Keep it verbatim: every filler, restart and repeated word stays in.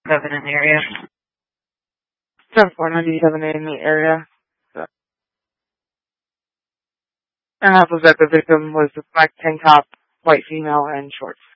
seven in the area. ten four ninety-seven in the area. So. And that was that the victim was a black tank top, white female, and shorts.